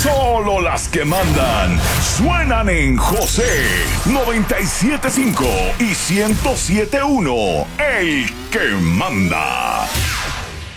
Solo las que mandan suenan en José 97.5 y 107.1. El que manda.